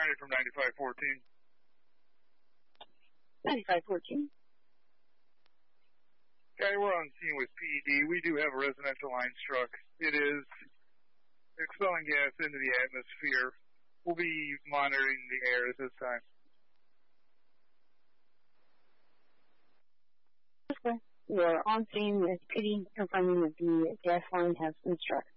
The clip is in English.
Ronnie from 9514. 9514. Okay, we're on scene with PED. We do have a residential line struck. It is expelling gas into the atmosphere. We'll be monitoring the air at this time. Okay. We're on scene with PD confirming that the gas line has been struck.